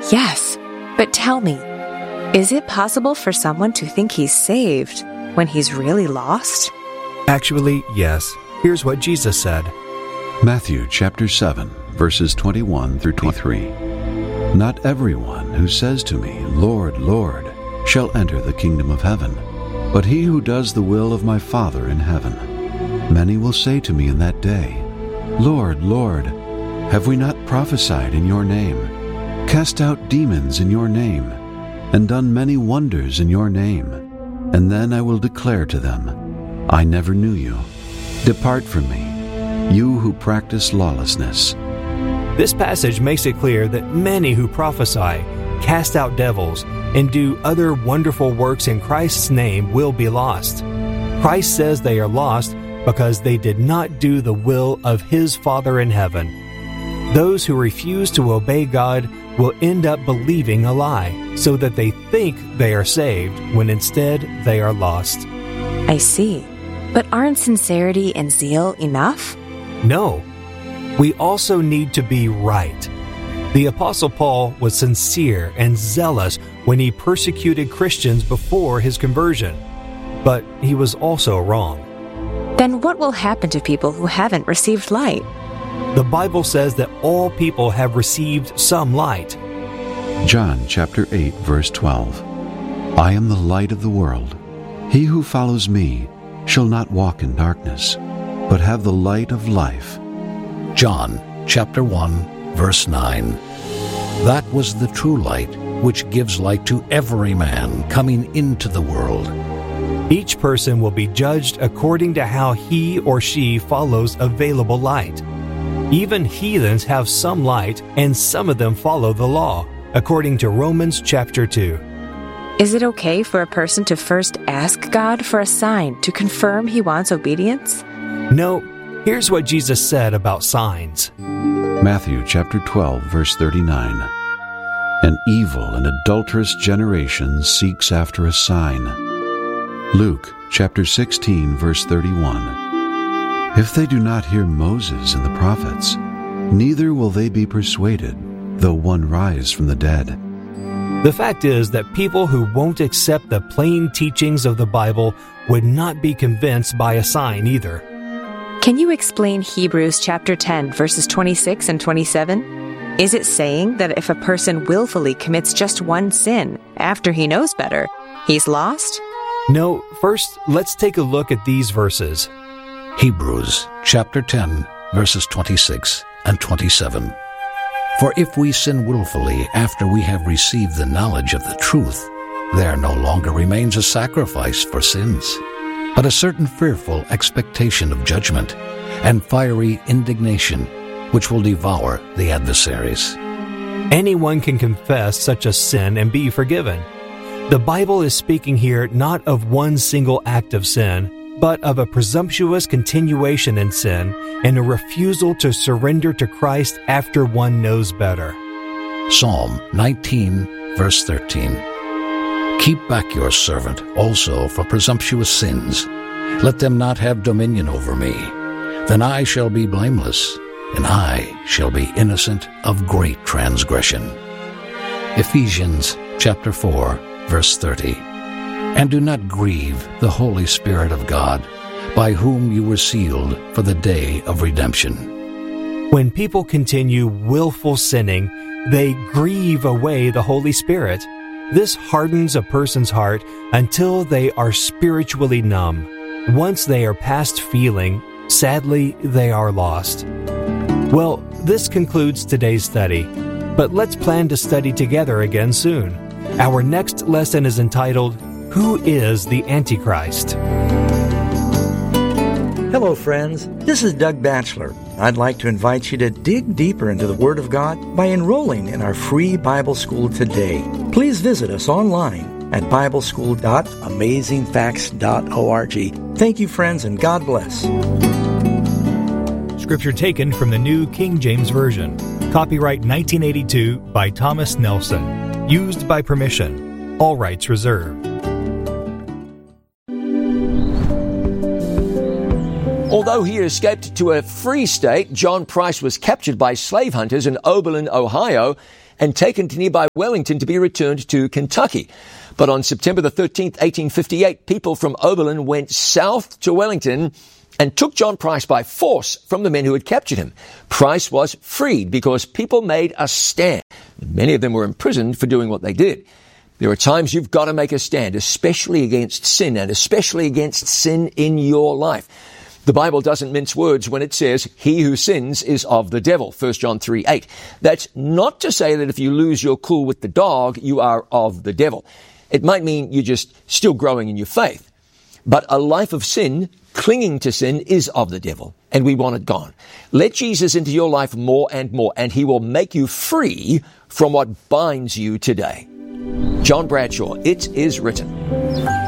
Yes, but tell me, is it possible for someone to think he's saved when he's really lost? Actually, yes. Here's what Jesus said. Matthew chapter 7, verses 21 through 23. Not everyone who says to me, Lord, Lord, shall enter the kingdom of heaven, but he who does the will of my Father in heaven. Many will say to me in that day, Lord, Lord, have we not prophesied in your name, cast out demons in your name, and done many wonders in your name? And then I will declare to them, I never knew you. Depart from me, you who practice lawlessness. This passage makes it clear that many who prophesy, cast out devils, and do other wonderful works in Christ's name will be lost. Christ says they are lost because they did not do the will of His Father in heaven. Those who refuse to obey God will end up believing a lie, so that they think they are saved when instead they are lost. I see. But aren't sincerity and zeal enough? No. We also need to be right. The Apostle Paul was sincere and zealous when he persecuted Christians before his conversion, but he was also wrong. Then what will happen to people who haven't received light? The Bible says that all people have received some light. John chapter 8, verse 12. I am the light of the world. He who follows me shall not walk in darkness, but have the light of life. John chapter 1, verse 9. That was the true light, which gives light to every man coming into the world. Each person will be judged according to how he or she follows available light. Even heathens have some light, and some of them follow the law, according to Romans chapter 2. Is it okay for a person to first ask God for a sign to confirm he wants obedience? No. Here's what Jesus said about signs. Matthew chapter 12, verse 39. An evil and adulterous generation seeks after a sign. Luke chapter 16, verse 31. If they do not hear Moses and the prophets, neither will they be persuaded, though one rise from the dead. The fact is that people who won't accept the plain teachings of the Bible would not be convinced by a sign either. Can you explain Hebrews chapter 10, verses 26 and 27? Is it saying that if a person willfully commits just one sin after he knows better, he's lost? No, first let's take a look at these verses. Hebrews chapter 10, verses 26 and 27. For if we sin willfully after we have received the knowledge of the truth, there no longer remains a sacrifice for sins, but a certain fearful expectation of judgment and fiery indignation, which will devour the adversaries. Anyone can confess such a sin and be forgiven. The Bible is speaking here not of one single act of sin, but of a presumptuous continuation in sin and a refusal to surrender to Christ after one knows better. Psalm 19, verse 13. Keep back your servant also for presumptuous sins. Let them not have dominion over me. Then I shall be blameless, and I shall be innocent of great transgression. Ephesians chapter 4, verse 30. And do not grieve the Holy Spirit of God, by whom you were sealed for the day of redemption. When people continue willful sinning, they grieve away the Holy Spirit. This hardens a person's heart until they are spiritually numb. Once they are past feeling, sadly, they are lost. Well, this concludes today's study, but let's plan to study together again soon. Our next lesson is entitled, Who is the Antichrist? Hello, friends. This is Doug Batchelor. I'd like to invite you to dig deeper into the Word of God by enrolling in our free Bible school today. Please visit us online at bibleschool.amazingfacts.org. Thank you, friends, and God bless. Scripture taken from the New King James Version. Copyright 1982 by Thomas Nelson. Used by permission. All rights reserved. Although he escaped to a free state, John Price was captured by slave hunters in Oberlin, Ohio. and taken to nearby Wellington to be returned to Kentucky. But on September the 13th, 1858, people from Oberlin went south to Wellington and took John Price by force from the men who had captured him. Price was freed because people made a stand. Many of them were imprisoned for doing what they did. There are times you've got to make a stand, especially against sin, and especially against sin in your life. The Bible doesn't mince words when it says, he who sins is of the devil, 1 John 3:8. That's not to say that if you lose your cool with the dog, you are of the devil. It might mean you're just still growing in your faith. But a life of sin, clinging to sin, is of the devil, and we want it gone. Let Jesus into your life more and more, and he will make you free from what binds you today. John Bradshaw, It Is Written.